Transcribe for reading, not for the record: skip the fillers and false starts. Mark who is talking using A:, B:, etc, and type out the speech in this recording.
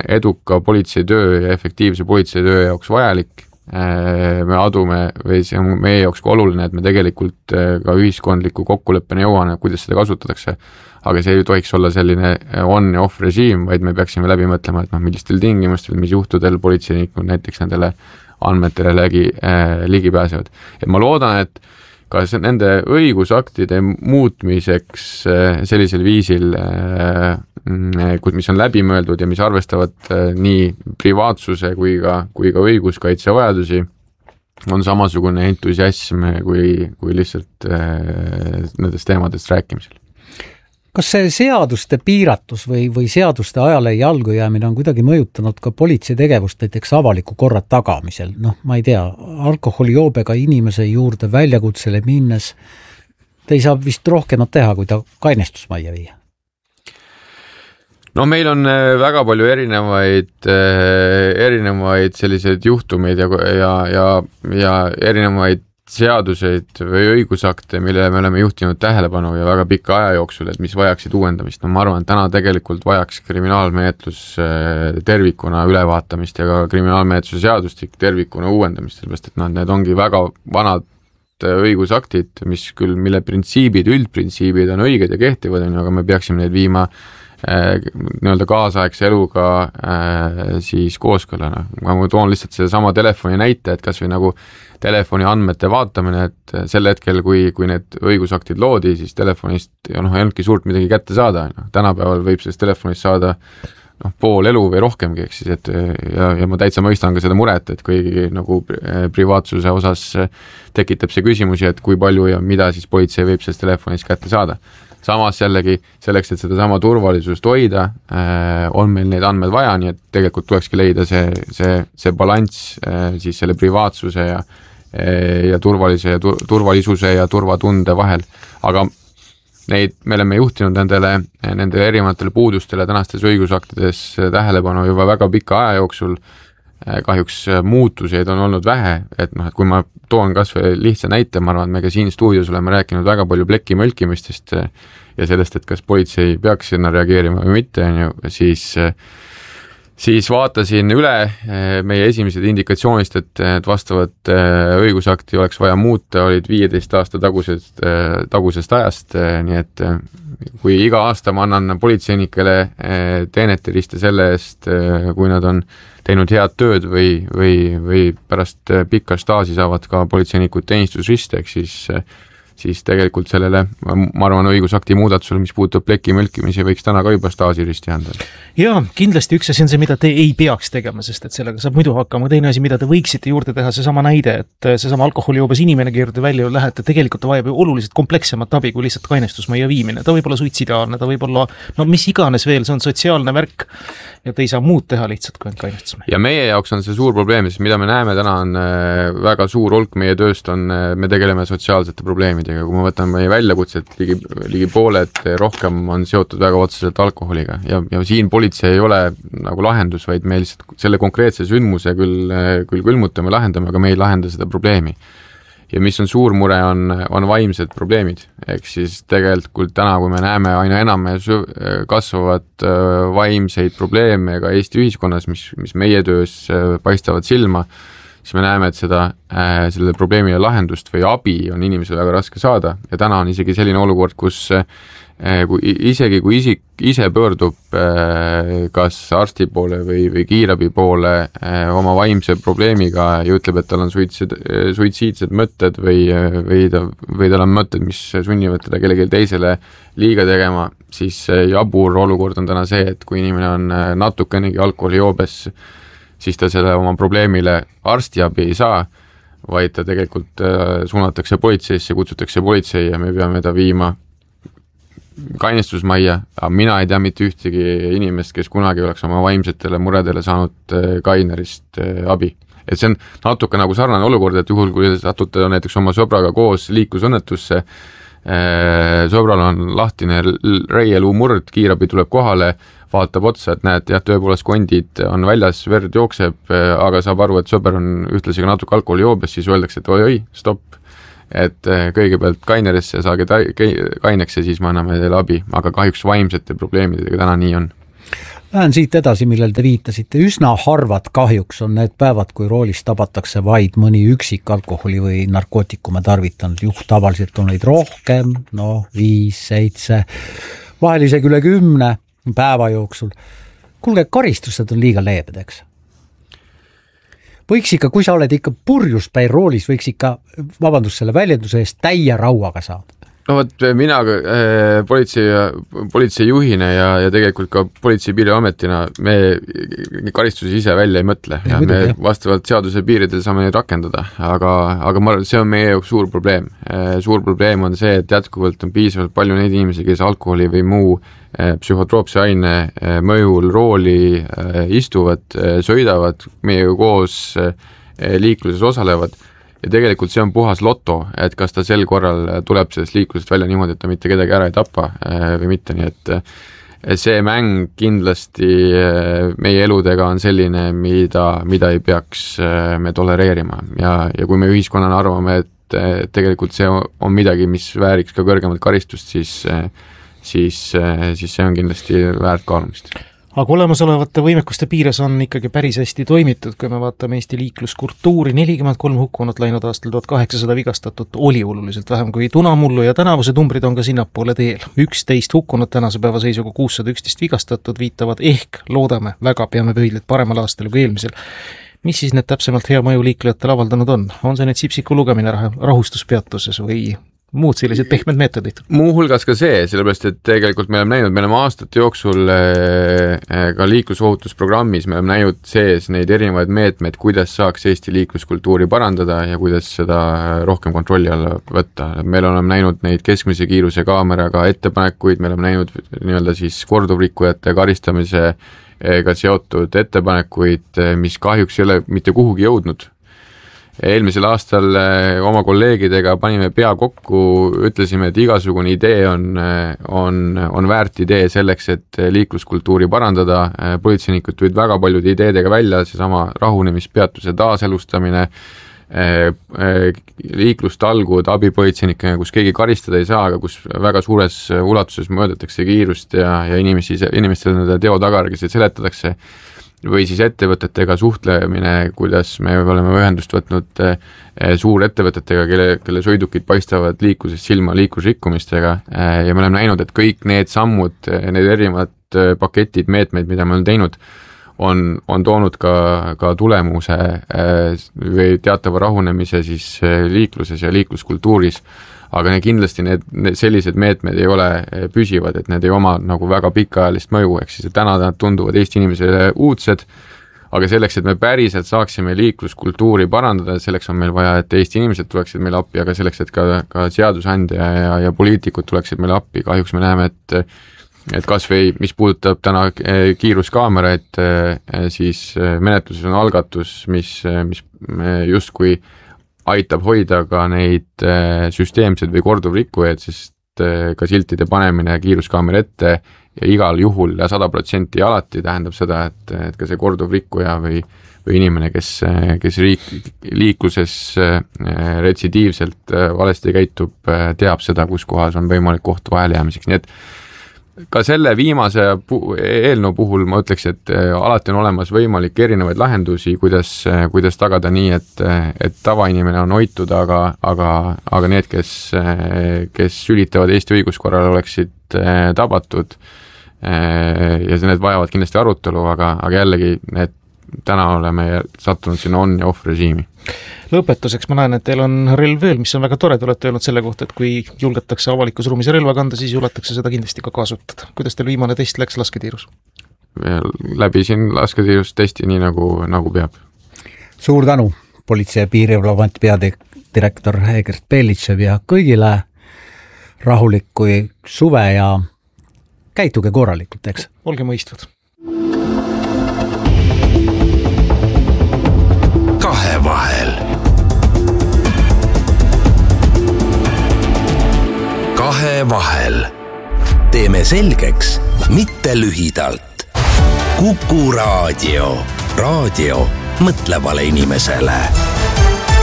A: eduka politseitöö ja efektiivse politseitöö jaoks vajalik. Me adume või see on meie jaoks ka oluline, et me tegelikult ka ühiskondliku kokkuleppeni jõuame, kuidas seda kasutatakse. Aga see ei tohiks olla selline on ja off režiim, vaid me peaksime läbi mõtlema, et millistel tingimustel, mis juhtudel politseinikud näiteks nendele andmetele ligi pääsevad. Et ma loodan, et ka nende õigusaktide muutmiseks sellisel viisil, mis on läbimõeldud ja mis arvestavad nii privaatsuse kui ka õiguskaitse vajadusi, on samasugune entusiasm kui lihtsalt nendest teemadest rääkimisel.
B: Kas see seaduste piiratus või seaduste ajale jalgu jäämine on kuidagi mõjutanud ka politsei tegevust näiteks avaliku korra tagamisel? Ma ei tea, alkoholijoobega inimese juurde väljakutsele minnes te ei saa vist rohkemat teha, kui ta kainestusmajja viia.
A: No meil on väga palju erinevaid selliseid juhtumeid ja erinevaid seaduseid või õigusakte, mille me oleme juhtinud tähelepanu ja väga pika aja jooksul, et mis vajaksid uuendamist. Ma arvan, et täna tegelikult vajaks kriminaalmenetlus tervikuna ülevaatamist ja ka kriminaalmenetluse seadustik tervikuna uuendamist, sellepärast, et need ongi väga vanad õigusaktid, mille üldprintsiibid on õiged ja kehtivad, aga me peaksime neid viima nii-öelda kaasaegse eluga siis kooskõlana. Ma toon lihtsalt selle sama telefoni näite, et kas või nagu telefoni andmete vaatamine, et sel hetkel, kui need õigusaktid loodi, siis telefonist ei olnudki suurt midagi kätte saada. Tänapäeval võib sellest telefonist saada pool elu või rohkemgi, ja ma täitsa mõistan ka seda muret, et kui nagu privaatsuse osas tekitab see küsimusi, et kui palju ja mida siis politsei võib sellest telefonist kätte saada. Samas jällegi selleks, et seda sama turvalisust hoida, on meil neid andmed vaja, nii et tegelikult tulekski leida see balanss siis selle privaatsuse ja turvalisuse ja turvatunde vahel. Aga me oleme juhtinud nende erinevatele puudustele tänastes õigusaktides tähelepanu juba väga pika aja jooksul. Kahjuks muutuseid on olnud vähe, et kui ma toon kas või lihtsa näite, ma arvan, et me ka siin stuudios oleme rääkinud väga palju pleki mölkimistest ja sellest, et kas politsei peaks sinna reageerima või mitte, siis vaatasin üle meie esimesed indikatsioonist, et vastavat õigusakti oleks vaja muuta, olid 15 aasta tagusest ajast, nii et kui iga aasta ma annan politseinikele teeneteriste selle eest, kui nad on teinud head tööd või pärast pikka staaži saavad ka politseinikud teenistusriste, siis tegelikult sellele, ma arvan, õigusakti muudatusele, mis puudutab pleki mölkimisi, võiks täna ka juba staažiristi anda.
C: Jaa, kindlasti üks asi on see, mida te ei peaks tegema, sest et sellega saab muidu hakkama. Teine asi, mida te võiksite juurde teha, see sama näide, et see sama alkoholijoobes inimene juurde välja lähete, tegelikult ta vajab ju oluliselt komplekssemat abi kui lihtsalt kainestusmajja viimine. Ta võib olla suitsidaalne, ta võib olla, mis iganes veel, see on sotsiaalne värk ja te ei saa muud teha lihtsalt kui kainestusmajja.
A: Ja meie jaoks on see suur probleem, sest mida me näeme täna on väga suur hulk meie tööst me tegeleme sotsiaalsete probleemidega. Kui ma võtan meie väljakutset, ligi pooled rohkem on seotud väga otseselt alkoholiga ja siin politsei ei ole nagu lahendus, vaid me lihtsalt selle konkreetse sündmuse küll külmutame, lahendame, aga me ei lahenda seda probleemi. Ja mis on suur mure, on vaimsed probleemid. Ehk siis tegelikult täna, kui me näeme aina enam kasvavat vaimseid probleeme ka Eesti ühiskonnas, mis meie töös paistavad silma, siis me näeme, et selle probleemile lahendust või abi on inimesel väga raske saada ja täna on isegi selline olukord, kus kui isik ise pöördub kas arsti poole või kiirabi poole oma vaimse probleemiga ja ütleb, et tal on suitsiidsed mõtted või tal on mõtted, mis sunnivad teda kellelegi teisele liiga tegema, siis jabur olukord on täna see, et kui inimene on natukenegi alkoholijoobes, siis ta selle oma probleemile arstiabi ei saa, vaid ta tegelikult suunatakse politseisse, kutsutakse politsei ja me peame ta viima kainestusmajja, aga mina ei tea mitte ühtegi inimest, kes kunagi oleks oma vaimsetele muredele saanud kainerist abi. Et see on natuke nagu sarnane olukord, et juhul kui satute näiteks oma sõbraga koos liiklusõnnetusse, sõbral on lahtine reieluu murd, kiirabi tuleb kohale, vaatab otsa, et näed, tõepoolest kondid on väljas, verd jookseb, aga saab aru, et sõber on ühtlasi ka natuke alkoholijoobes, siis öeldakse, et oi, stopp, et kõigepealt kainerisse saage kaineks ja siis me anname teile abi, aga kahjuks vaimsete probleemidega täna nii on.
B: Lähen siit edasi, millel te viitasite. Üsna harvad kahjuks on need päevad, kui roolis tabatakse vaid mõni üksik alkoholi või narkootikume tarvitanud juht. Tavaliselt on neid rohkem, 5, 7, vahel isegi üle 10 päeva jooksul. Kuulge, karistused on liiga leebed, eks? Võiks ikka, kui sa oled ikka purjuspäi roolis, võiks ikka, vabandust selle väljenduse eest, täie rauaga saada.
A: No võt, mina politsei juhina ja tegelikult ka politsei piiriametina me karistusi ise välja ei mõtle ja me vastavalt seaduse piiridel saame neid rakendada, aga see on meie jaoks suur probleem. Suur probleem on see, et jätkuvalt on piisavalt palju neid inimesi, kes alkoholi või muu psühhotroopse aine mõjul rooli istuvad, sõidavad, meiega koos liikluses osalevad. Ja tegelikult see on puhas loto, et kas ta sel korral tuleb sellest liiklusest välja niimoodi, et ta mitte kedagi ära ei tapa või mitte, nii et see mäng kindlasti meie eludega on selline, mida ei peaks me tolereerima ja kui me ühiskonnana arvame, et tegelikult see on midagi, mis vääriks ka kõrgemat karistust, siis see on kindlasti väärt kaalumist.
C: Aga olemasolevate võimekuste piires on ikkagi päris hästi toimitud, kui me vaatame Eesti liikluskultuuri, 43 hukkunut läinud aastal, 1800 vigastatut oli oluliselt vähem kui tunamullu ja tänavused numbrid on ka sinnapoole teel. 11 hukkunut tänase päeva seisuga 611 vigastatud viitavad ehk, loodame, väga peame pöidlid paremal aastal kui eelmisel. Mis siis need täpsemalt hea mõju liiklejatele avaldanud on? On see need sipsiku lugemine rahustuspeatuses või muud sellised pehmed meetodid?
A: Muu hulgas ka see, sellepärast, et tegelikult me oleme aastate jooksul ka liiklusohutusprogrammis, me oleme näinud sees neid erinevaid meetmeid, kuidas saaks Eesti liikluskultuuri parandada ja kuidas seda rohkem kontrolli alla võtta. Meil oleme näinud neid keskmise kiiruse kaameraga ettepanekuid, me oleme näinud nii-öelda siis korduvrikkujate karistamisega seotud ettepanekuid, mis kahjuks ei ole mitte kuhugi jõudnud. Eelmisel aastal oma kolleegidega panime pea kokku, ütlesime, et igasugune idee on väärt idee selleks, et liikluskultuuri parandada. Politseinikud tulid väga paljude ideedega välja, seesama rahunemispeatuse taaselustamine, liiklustalgud abipolitseinikega, kus keegi karistada ei saa, aga kus väga suures ulatuses mõõdetakse kiirust ja inimestele nende teo tagargisid seletatakse. Või siis ettevõtetega suhtlemine, kuidas me oleme ühendust võtnud suurettevõtetega, kelle sõidukid paistavad liiklusest silma liiklusrikkumistega ja me oleme näinud, et kõik need sammud, need erinevad paketid, meetmeid, mida me oleme teinud, on toonud ka tulemuse või teatava rahunemise siis liikluses ja liikluskultuuris. Aga kindlasti need sellised meetmed ei ole püsivad, et need ei oma nagu väga pikaajalist mõju, ehk siis täna nad tunduvad Eesti inimesele uudsed, aga selleks, et me päriselt saaksime liikluskultuuri parandada, selleks on meil vaja, et Eesti inimesed tuleksid meile appi, aga selleks, et ka seadusandja ja poliitikud tuleksid meile appi. Kahjuks me näeme, et kas või mis puudutab täna kiiruskaameraid, siis menetluses on algatus, mis justkui aitab hoida ka neid süsteemsed või korduvrikkujaid, sest ka siltide panemine kiiruskaamera ette ja igal juhul ja 100% alati tähendab seda, et ka see korduvrikkuja või inimene, kes liikluses retsidiivselt valesti käitub, teab seda, kus kohas on võimalik koht vahele jäämiseks. Nii et ka selle viimase eelnõu puhul ma ütleks, et alati on olemas võimalik erinevaid lahendusi, kuidas tagada nii, et tavainimene on hoitud, aga need, kes sülitavad Eesti õiguskorral, oleksid tabatud ja need vajavad kindlasti arutelu, aga jällegi täna oleme sattunud sinna on- ja off-režiimi.
C: Lõpetuseks ma näen, et teil on relv veel, mis on väga tore, te olete öelnud selle kohta, et kui julgetakse avalikus ruumis relva kanda, siis juletakse seda kindlasti ka kasutada. Kuidas teil viimane test läks lasketiirus? Läbisin lasketiirus testi nii nagu peab.
B: Suur tänu, Politsei- ja Piirivalveameti peadirektor Egert Belitšev ja kõigile rahulikku suve ja käituge korralikult, eks?
C: Olge mõistvad.
D: Kahevahel. Kahevahel. Teeme selgeks, mitte lühidalt. Kuku Raadio. Raadio mõtlevale inimesele.